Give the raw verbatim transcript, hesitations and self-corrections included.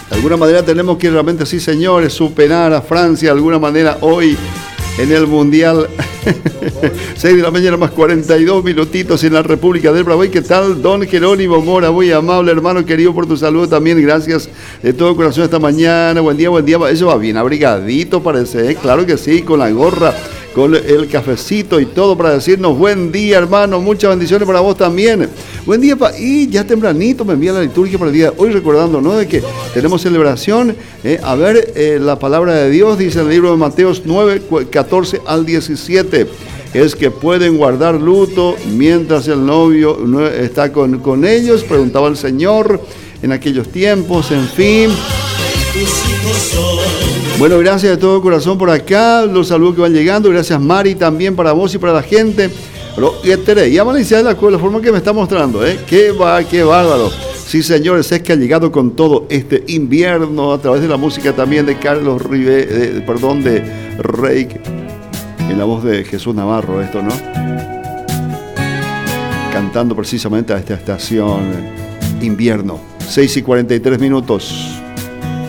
De alguna manera tenemos que realmente, sí señores, superar a Francia de alguna manera hoy en el Mundial. seis de la mañana más cuarenta y dos minutitos en la República del Paraguay. ¿Qué tal, don Jerónimo Mora? Muy amable, hermano querido, por tu saludo también. Gracias de todo corazón esta mañana. Buen día, buen día. Eso va bien abrigadito, parece, ¿eh? Claro que sí, con la gorra, con el cafecito y todo para decirnos buen día, hermano. Muchas bendiciones para vos también. Buen día, pa y ya tempranito me envía la liturgia para el día de hoy, recordando, ¿no?, de que tenemos celebración. Eh, a ver, eh, la palabra de Dios dice en el libro de Mateos nueve, catorce al diecisiete. Es que pueden guardar luto mientras el novio no está con, con ellos, preguntaba el Señor en aquellos tiempos, en fin. Bueno, gracias de todo corazón por acá, los saludos que van llegando, gracias Mari también para vos y para la gente. Pero, y a Valencia de la, la forma que me está mostrando, ¿eh? Qué va, qué bárbaro. Sí, señores, es que ha llegado con todo este invierno a través de la música también de Carlos Rive, de, perdón, de Rey, en la voz de Jesús Navarro, esto, ¿no? Cantando precisamente a esta estación invierno. seis y cuarenta y tres minutos.